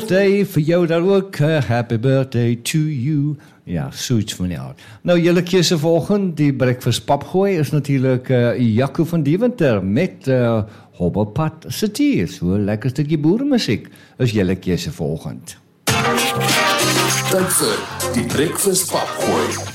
Day vir jou daar ook, happy birthday to you. Ja, soets van die aard. Nou, julle keuse volgende, die breakfast papgooi is natuurlijk Jaco van Deventer met Hobbelpad City. So lekker stukkie boeremusiek is julle keuse volgende. Tyd vir die breakfast papgooi.